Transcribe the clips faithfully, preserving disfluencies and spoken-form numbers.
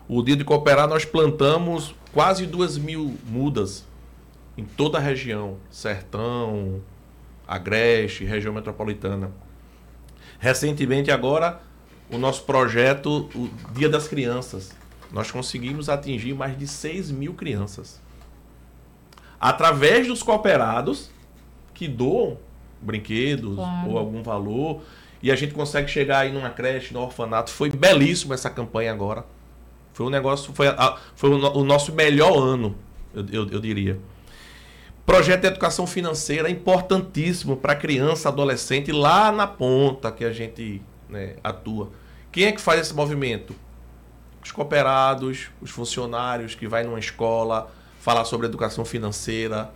O Dia de Cooperar, nós plantamos quase duas mil mudas em toda a região, Sertão, Agreste, região metropolitana. Recentemente agora, o nosso projeto, o Dia das Crianças, nós conseguimos atingir mais de seis mil crianças. Através dos cooperados que doam brinquedos, claro, ou algum valor, e a gente consegue chegar aí numa creche, no orfanato. Foi belíssimo essa campanha agora. Foi um negócio, foi, a, foi o, o nosso melhor ano, eu, eu, eu diria. Projeto de educação financeira é importantíssimo para criança, adolescente, lá na ponta que a gente, né, atua. Quem é que faz esse movimento? Os cooperados, os funcionários que vai numa escola falar sobre educação financeira,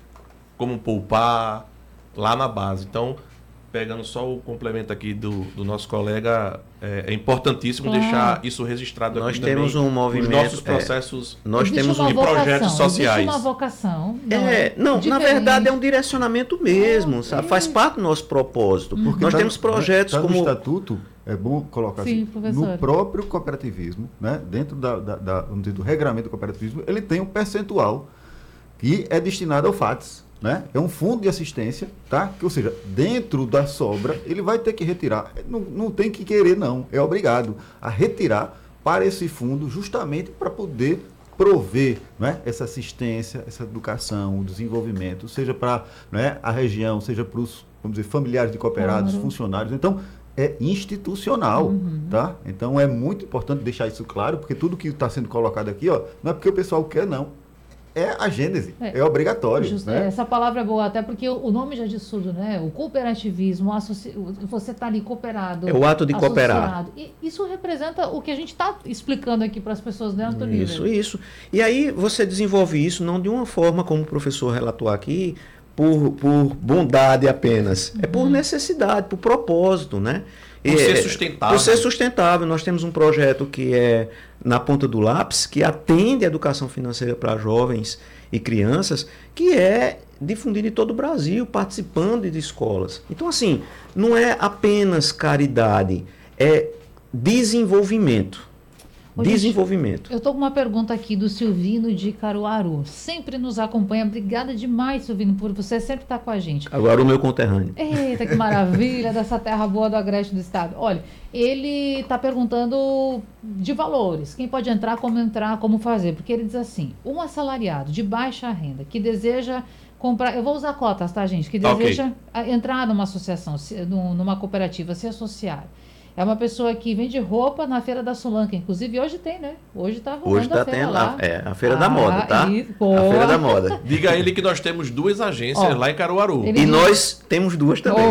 como poupar, lá na base. Então, pegando só o complemento aqui do, do nosso colega, é, é importantíssimo claro. deixar isso registrado nós aqui temos também, um movimento, os nossos processos é, nós temos um projetos sociais. Existe uma vocação. Não, é, não diferente. Na verdade é um direcionamento mesmo, é, sabe? Faz parte do nosso propósito. Porque nós tá, temos projetos tá como... no estatuto, é bom colocar Sim, assim, professor. no próprio cooperativismo, né, dentro da, da, da, vamos dizer, do regramento do cooperativismo, ele tem um percentual que é destinado ao FATS. Né? É um fundo de assistência, tá? Que, ou seja, dentro da sobra, ele vai ter que retirar. Não, não tem que querer, não. É obrigado a retirar para esse fundo, justamente para poder prover, né, essa assistência, essa educação, o desenvolvimento, seja para, né, a região, seja para os, vamos dizer, familiares de cooperados, claro, funcionários. Então, é institucional, uhum, tá? Então, é muito importante deixar isso claro, porque tudo que está sendo colocado aqui, ó, não é porque o pessoal quer, não. É a gênese, é, é obrigatório. Just, né? Essa palavra é boa, até porque o, o nome já diz tudo, né? O cooperativismo, o associ... você está ali cooperado. É o ato de associado. cooperar. E isso representa o que a gente está explicando aqui para as pessoas dentro do nível. Isso, isso. E aí você desenvolve isso não de uma forma, como o professor relatou aqui, por, por bondade apenas. Uhum. É por necessidade, por propósito, né? Por ser sustentável. Por ser sustentável. Nós temos um projeto que é na ponta do lápis, que atende a educação financeira para jovens e crianças, que é difundido em todo o Brasil, participando de escolas. Então, assim, não é apenas caridade, é desenvolvimento. Ô, desenvolvimento. Gente, eu estou com uma pergunta aqui do Silvino de Caruaru. Sempre nos acompanha. Obrigada demais, Silvino, por você sempre estar com a gente. Agora o meu conterrâneo. Eita, que maravilha dessa terra boa do Agreste do Estado. Olha, ele está perguntando de valores. Quem pode entrar, como entrar, como fazer. Porque ele diz assim, um assalariado de baixa renda que deseja comprar... Eu vou usar cotas, tá, gente? Que deseja okay. entrar numa associação, numa cooperativa, se associar. É uma pessoa que vende roupa na Feira da Sulanca. Inclusive, hoje tem, né? Hoje está rolando hoje tá a feira tendo lá. A, é, a Feira ah, da Moda, tá? E, a Feira da Moda. Diga a ele que nós temos duas agências oh, lá em Caruaru. E diz... nós temos duas também.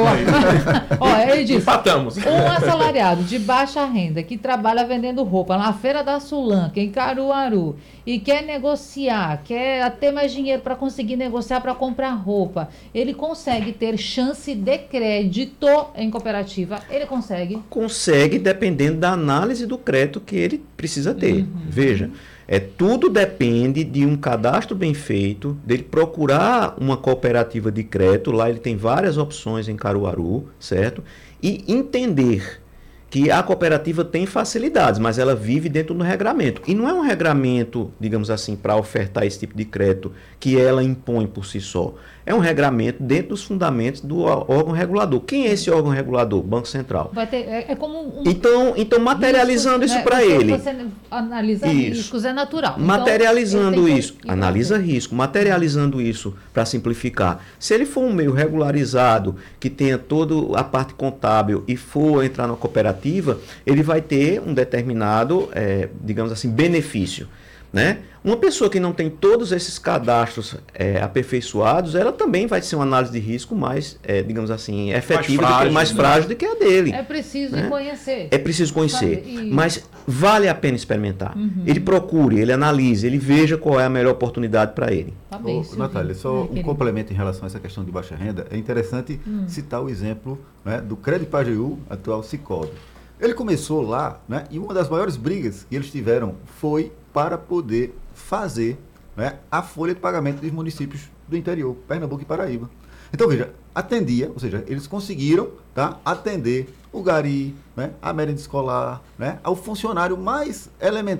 Ó, oh, ele diz... Empatamos. Um assalariado de baixa renda que trabalha vendendo roupa na Feira da Sulanca, em Caruaru, e quer negociar, quer ter mais dinheiro para conseguir negociar para comprar roupa, ele consegue ter chance de crédito em cooperativa? Ele consegue? Consegue, dependendo da análise do crédito que ele precisa ter. Uhum. Veja, é, tudo depende de um cadastro bem feito, dele procurar uma cooperativa de crédito, lá ele tem várias opções em Caruaru, certo? E entender que a cooperativa tem facilidades, mas ela vive dentro do regramento. E não é um regramento, digamos assim, para ofertar esse tipo de crédito que ela impõe por si só. É um regramento dentro dos fundamentos do órgão regulador. Quem é esse órgão regulador? Banco Central. Vai ter, é, é como um... Então, então materializando riscos, isso para ele. Você analisa isso. riscos, é natural. Materializando então, isso. Analisa risco. Materializando isso para simplificar. Se ele for um meio regularizado, que tenha toda a parte contábil e for entrar na cooperativa, ele vai ter um determinado, é, digamos assim, benefício. Né? Uma pessoa que não tem todos esses cadastros é, aperfeiçoados, ela também vai ser uma análise de risco mais, é, digamos assim, efetiva, mais frágil, do que, mais né? frágil do que a dele. É preciso né? conhecer. É preciso conhecer, e... mas vale a pena experimentar. Uhum. Ele procure, ele analise, ele veja qual é a melhor oportunidade para ele. Tá bem, Ô, Natália, só é, um complemento em relação a essa questão de baixa renda. É interessante hum. citar o exemplo, né, do Crédito Pajeú, atual Sicoob. Ele começou lá, né, e uma das maiores brigas que eles tiveram foi para poder fazer, né, a folha de pagamento dos municípios do interior, Pernambuco e Paraíba. Então, veja, atendia, ou seja, eles conseguiram, tá, atender o gari, né, a merenda escolar, né, ao funcionário mais elementar